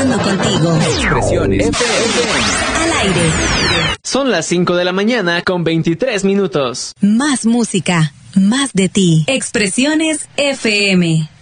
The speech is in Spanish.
Conectando contigo. Expresiones FM. Al aire. Son las 5 de la mañana con 23 minutos. Más música, más de ti. Expresiones FM.